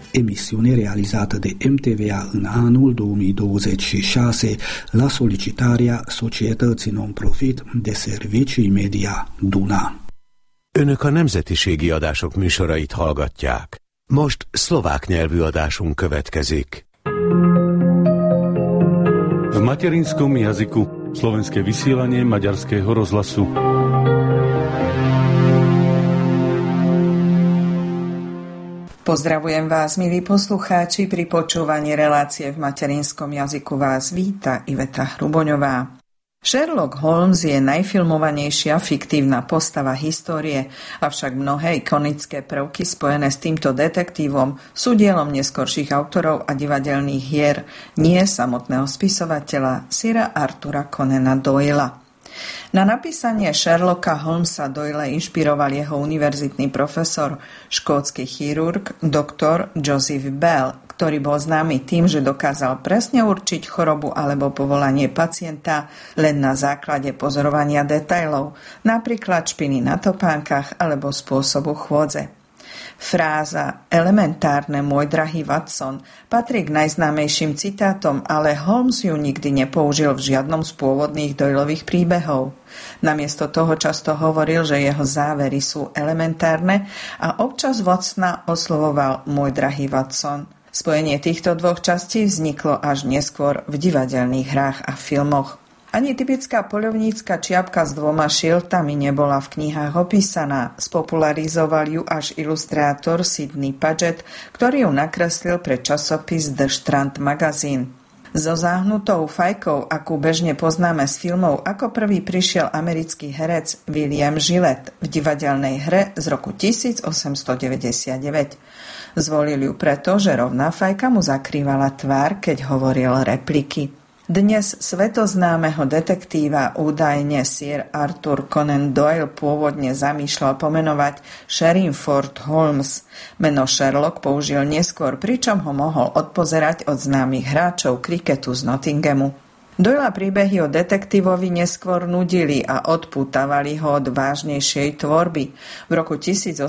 emissione realizzata de MTVA în anul 2026 la solicitarea Societății Non-Profit de Servicii Media Duna. Önök a nemzetiségi adások műsorait hallgatják. Most szlovák nyelvű adásunk következik. V materinskom jazyku slovenské vysielanie Maďarského rozhlasu. Pozdravujem vás, milí poslucháči, pri počúvaní relácie v materinskom jazyku vás víta Iveta Hruboňová. Sherlock Holmes je najfilmovanejšia fiktívna postava histórie, avšak mnohé ikonické prvky spojené s týmto detektívom sú dielom neskorších autorov a divadelných hier, nie samotného spisovateľa Sira Artura Conana Doyla. Na napísanie Sherlocka Holmesa Doyle inšpiroval jeho univerzitný profesor, škótsky chirurg, doktor Joseph Bell, ktorý bol známy tým, že dokázal presne určiť chorobu alebo povolanie pacienta len na základe pozorovania detailov, napríklad špiny na topánkach alebo spôsobu chôdze. Fráza elementárne, môj drahý Watson, patrí k najznámejším citátom, ale Holmes ju nikdy nepoužil v žiadnom z pôvodných Doylových príbehov. Namiesto toho často hovoril, že jeho závery sú elementárne a občas Watsona oslovoval môj drahý Watson. Spojenie týchto dvoch častí vzniklo až neskôr v divadelných hrách a filmoch. Ani typická poľovnícka čiapka s dvoma šiltami nebola v knihách opísaná. Spopularizoval ju až ilustrátor Sidney Paget, ktorý ju nakreslil pre časopis The Strand Magazine. So záhnutou fajkou, akú bežne poznáme z filmov, ako prvý prišiel americký herec William Gillette v divadelnej hre z roku 1899. Zvolil ju preto, že rovná fajka mu zakrývala tvár, keď hovoril repliky. Dnes svetoznámeho detektíva údajne Sir Arthur Conan Doyle pôvodne zamýšľal pomenovať Sherrinford Holmes. Meno Sherlock použil neskôr, pričom ho mohol odpozerať od známych hráčov kriketu z Nottinghamu. Doyla príbehy o detektívovi neskôr nudili a odpútavali ho od vážnejšej tvorby. V roku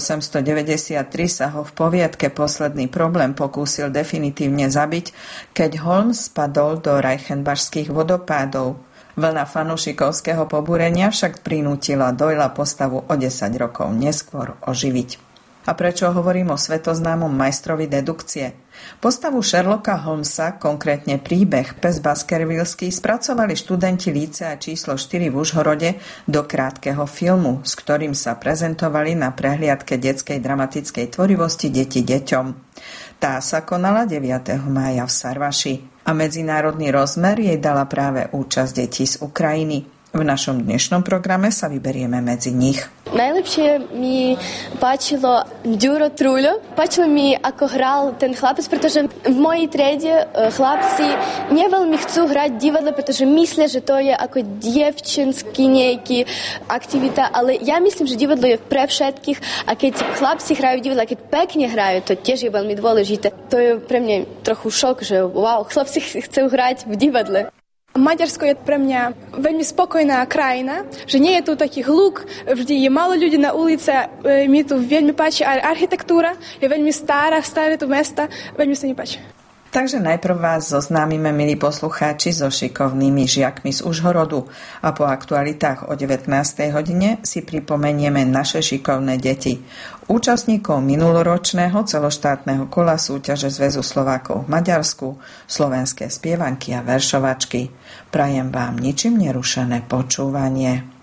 1893 sa ho v poviedke Posledný problém pokúsil definitívne zabiť, keď Holmes spadol do Reichenbachských vodopádov. Vlna fanúšikovského pobúrenia však prinútila Doyla postavu o 10 rokov neskôr oživiť. A prečo hovorím o svetoznámom majstrovi dedukcie? Postavu Sherlocka Holmesa, konkrétne príbeh Pes Baskervilleský, spracovali študenti lícea číslo 4 v Užhorode do krátkeho filmu, s ktorým sa prezentovali na prehliadke detskej dramatickej tvorivosti Deti deťom. Tá sa konala 9. mája v Sarvaši a medzinárodný rozmer jej dala práve účasť detí z Ukrajiny. V našom dnešnom programe sa vyberieme medzi nich. Najlepšie mi páčilo Ďuro Truľo. Páčilo mi, ako hral ten chlapec, pretože v mojej triede chlapci neveľmi chcú hrať divadlo, pretože myslia, že to je ako dievčenský nejaký aktivita, ale ja myslím, že divadlo je pre všetkých a keď chlapci hrajú divadlo, keď pekne hrajú, to tiež je veľmi dôležité. To je pre mňa trochu šok, že wow, chlapci chcú hrať v divadle. Maďarsko je pre mňa veľmi spokojná krajina, že nie je tu taký hluk, vždy je málo ľudí na ulici, mi tu veľmi páči architektúra, je veľmi staré tu mesta, veľmi sa mi páči. Takže najprv vás zoznámime, milí poslucháči, so šikovnými žiakmi z Užhorodu a po aktualitách o 19. hodine si pripomenieme naše šikovné deti. Účastníkov minuloročného celoštátneho kola súťaže Zväzu Slovákov v Maďarsku, slovenské spievanky a veršovačky. Prajem vám ničím nerušené počúvanie.